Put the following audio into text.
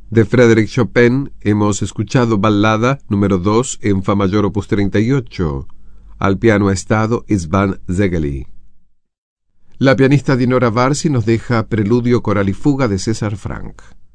De Frédéric Chopin hemos escuchado Ballada número 2 en Fa mayor opus 38. Al piano ha estado István Szegely. La pianista Dinora Varsi nos deja Preludio coral y fuga de César Franck.